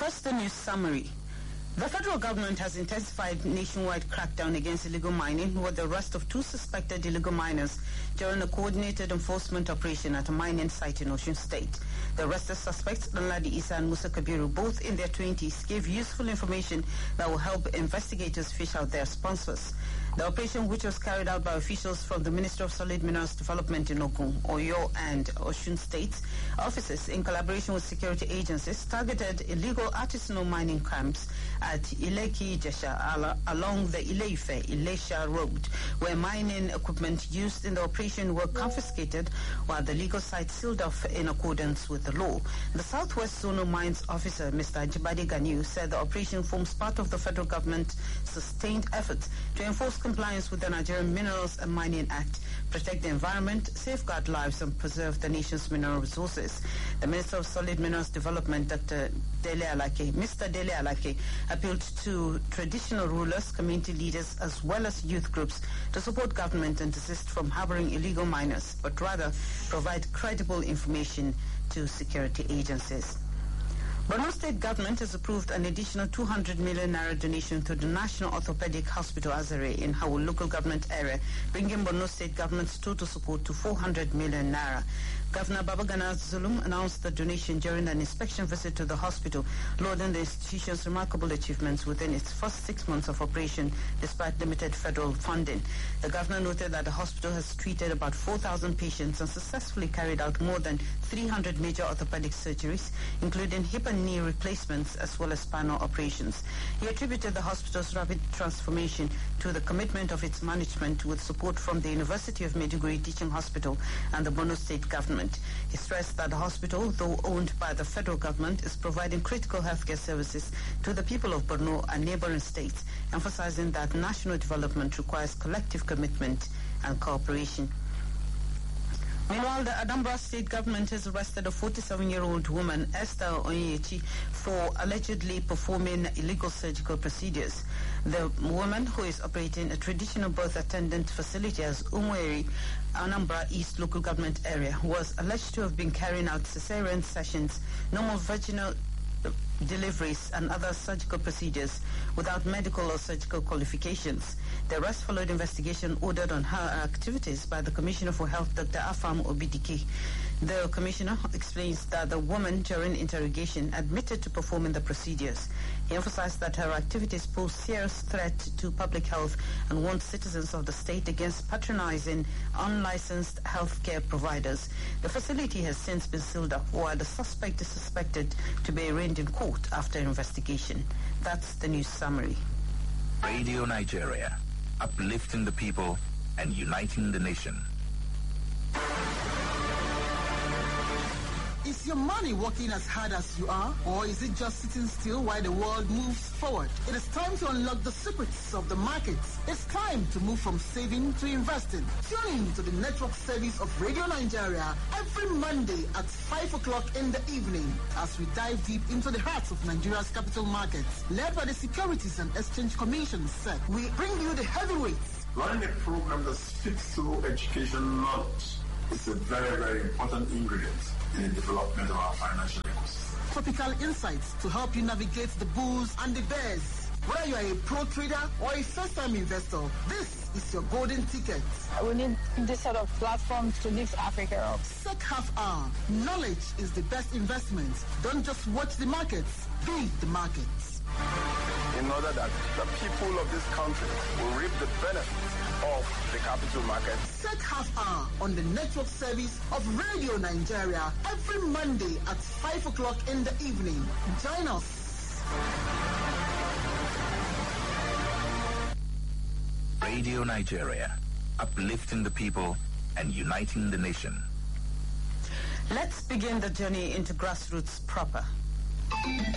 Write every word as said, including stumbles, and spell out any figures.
First, the news summary. The federal government has intensified nationwide crackdown against illegal mining with the arrest of two suspected illegal miners during a coordinated enforcement operation at a mining site in Osun State. The arrested suspects, Danladi Isa and Musa Kabiru, both in their twenties, gave useful information that will help investigators fish out their sponsors. The operation, which was carried out by officials from the Ministry of Solid Minerals Development in Ogun, Oyo and Osun States, officers in collaboration with security agencies targeted illegal artisanal mining camps at Ileki Jesha along the Ile-Ife-Ilesha road, where mining equipment used in the operation were confiscated while the legal site sealed off in accordance with the law. The Southwest Zonal Mines officer, Mister Ajibade Ganiu, said the operation forms part of the federal government's sustained efforts to enforce compliance with the Nigerian Minerals and Mining Act, protect the environment, safeguard lives, and preserve the nation's mineral resources. The Minister of Solid Minerals Development, Doctor Dele Alake, Mister Dele Alake, appealed to traditional rulers, community leaders, as well as youth groups to support government and desist from harboring illegal miners, but rather provide credible information to security agencies. Borno State government has approved an additional two hundred million naira donation to the National Orthopedic Hospital Azare in Hawul local government area, bringing Borno State government's total support to four hundred million naira. Governor Babagana Zulum announced the donation during an inspection visit to the hospital, lauding the institution's remarkable achievements within its first six months of operation despite limited federal funding. The governor noted that the hospital has treated about four thousand patients and successfully carried out more than three hundred major orthopedic surgeries, including hip and knee replacements as well as spinal operations. He attributed the hospital's rapid transformation to the commitment of its management with support from the University of Maiduguri Teaching Hospital and the Borno State government. He stressed that the hospital, though owned by the federal government, is providing critical healthcare services to the people of Borno and neighboring states, emphasizing that national development requires collective commitment and cooperation. Meanwhile, the Anambra State government has arrested a forty-seven-year-old woman, Esther Onyechi, for allegedly performing illegal surgical procedures. The woman, who is operating a traditional birth attendant facility as Umweri, Anambra East local government area, was alleged to have been carrying out cesarean sections, normal vaginal deliveries and other surgical procedures without medical or surgical qualifications. The arrest followed investigation ordered on her activities by the Commissioner for Health, Doctor Afam Obidike. The Commissioner explains that the woman, during interrogation, admitted to performing the procedures. He emphasized that her activities pose serious threat to public health and warned citizens of the state against patronizing unlicensed healthcare providers. The facility has since been sealed up, while the suspect is suspected to be arraigned in court after investigation. That's the news summary. Radio Nigeria, uplifting the people and uniting the nation. Is your money working as hard as you are, or is it just sitting still while the world moves forward? It is time to unlock the secrets of the markets. It's time to move from saving to investing. Tune in to the network service of Radio Nigeria every Monday at five o'clock in the evening as we dive deep into the heart of Nigeria's capital markets. Led by the Securities and Exchange Commission, S E C, we bring you the heavyweights. Running a program that speaks to education knowledge is a very, very important ingredient in the development of our financial ecosystem. Topical insights to help you navigate the bulls and the bears. Whether you are a pro trader or a first-time investor, this is your golden ticket. We need this sort of platform to lift Africa up. S E C Half Hour. Knowledge is the best investment. Don't just watch the markets, be the markets. In order that the people of this country will reap the benefits of the capital market. S E C Half Hour on the network service of Radio Nigeria every Monday at five o'clock in the evening. Join us. Radio Nigeria, uplifting the people and uniting the nation. Let's begin the journey into grassroots proper.